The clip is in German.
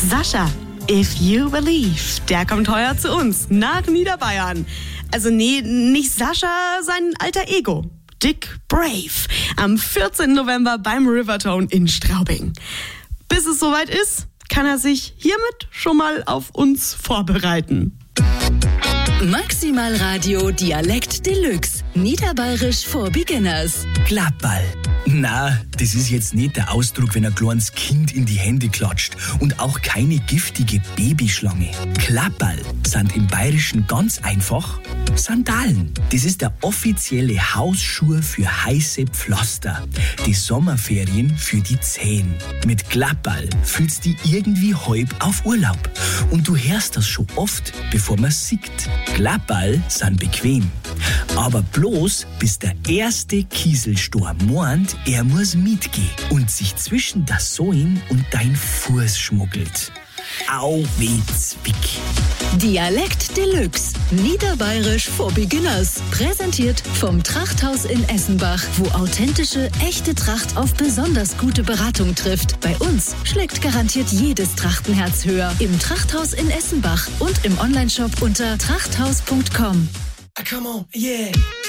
Sascha, If You Believe, der kommt heuer zu uns nach Niederbayern. Also nee, nicht Sascha, sein alter Ego. Dick Brave. Am 14. November beim Rivertone in Straubing. Bis es soweit ist, kann er sich hiermit schon mal auf uns vorbereiten. Maximal Radio Dialekt Deluxe. Niederbayerisch for Beginners. Klapperl. Na, das ist jetzt nicht der Ausdruck, wenn ein kleines Kind in die Hände klatscht und auch keine giftige Babyschlange. Klapperl sind im Bayerischen ganz einfach Sandalen. Das ist der offizielle Hausschuh für heiße Pflaster. Die Sommerferien für die Zehen. Mit Klapperl fühlst du dich irgendwie halb auf Urlaub. Und du hörst das schon oft, bevor man sieht. Klapperl sind bequem. Aber bloß bis der erste Kieselstor meint, er muss mitgehen und sich zwischen das Sohlen und dein Fuß schmuggelt. Au weh zwick. Dialekt Deluxe. Niederbayerisch for Beginners. Präsentiert vom Trachthaus in Essenbach, wo authentische, echte Tracht auf besonders gute Beratung trifft. Bei uns schlägt garantiert jedes Trachtenherz höher. Im Trachthaus in Essenbach und im Onlineshop unter trachthaus.com. Come on, yeah.